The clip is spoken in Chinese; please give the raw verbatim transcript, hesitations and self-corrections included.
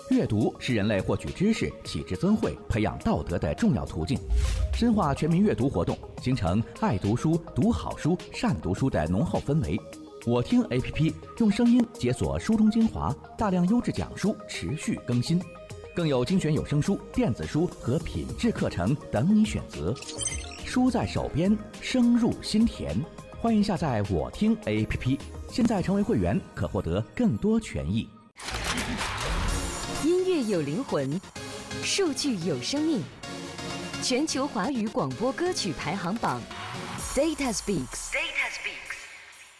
阅读是人类获取知识、启智增慧、培养道德的重要途径。深化全民阅读活动，形成爱读书、读好书、善读书的浓厚氛围。我听 A P P 用声音解锁书中精华，大量优质讲书持续更新，更有精选有声书、电子书和品质课程等你选择。书在手边，声入心田。欢迎下载我听 A P P， 现在成为会员可获得更多权益。 音乐有灵魂，数据有生命。全球华语广播歌曲排行榜 Data Speaks。